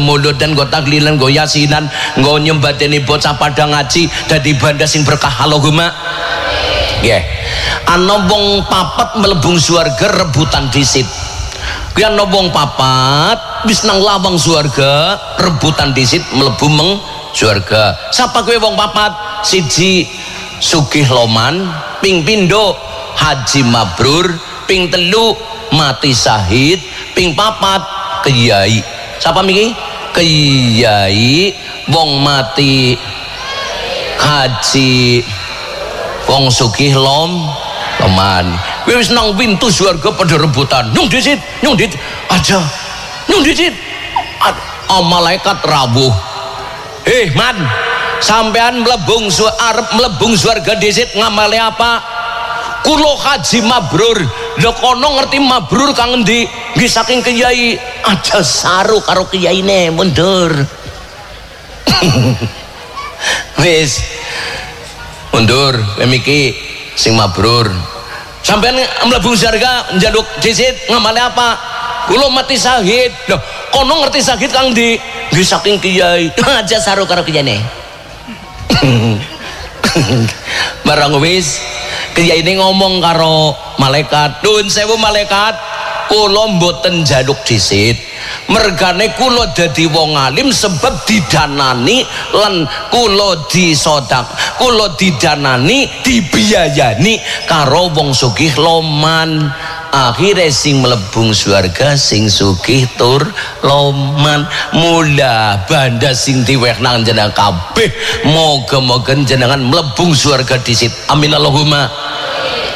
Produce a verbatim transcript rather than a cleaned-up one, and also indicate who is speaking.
Speaker 1: mulut dan go taklilan go yasinan go nyembadani bocah pada ngaji dadi banda sing berkah Allahumma nggih. Ana wong papat melebung swarga rebutan disit. Kuwi ana wong papat wis nang lawang swarga rebutan disit mlebu meng swarga. Sapa kowe wong papat? Siji sugih loman, ping pindho haji mabrur, ping telu mati syahid, ping papat kiai. Sapa miki? Kiai, wong mati haji, wong sugih lom loman. Kowe wis nang pintu swarga padha rebutan. Nyung disit, nyung dit aja. Nyung disit. Oh, malaikat rawuh. Eh, man, sampean mlebung su arep mlebung swarga disit ngamale apa? Kulo haji mabrur. Lho kono ngerti mabrur kang endi? Nggih saking kiai. Aja saru karo kiyaine mundur. Wis mundur kowe miki sing mabrur. Sampean mlebu surga njaluk disit ngamale apa? Kula mati syahid. Lho kono ngerti syahid kang endi? Nggih saking kiai. Aja saru karo kiyaine. Barang wis kiai ini ngomong karo malaikat, nuwun sewu malaikat, kula mboten njaluk disit, mergane kula dadi wong alim sebab didanani lan kula disodak, kula didanani dibiayani karo wong sugih loman. Akhirnya sing melebung swarga sing sugih tur loman. Mula banda sing diweh nang jenengan kabeh moga-moga jenengan melebung swarga disit. Amin Allahumma.